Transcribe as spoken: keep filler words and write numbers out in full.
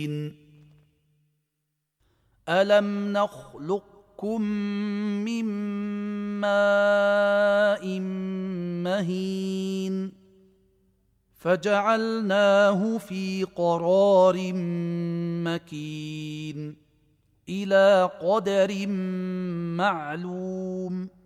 ألم نخلقكم من ماء مهين فجعلناه في قرار مكين إلى قدر معلوم